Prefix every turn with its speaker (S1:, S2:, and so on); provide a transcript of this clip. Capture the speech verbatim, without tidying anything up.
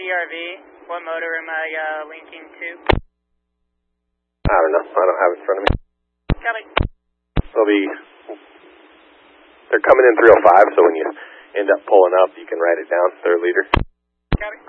S1: R V. What motor am I uh, linking to?
S2: I don't know. I don't have it in front of me.
S1: Copy.
S2: They'll be, they're coming in three oh five, so when you end up pulling up, you can write it down. They're a leader.
S1: Copy.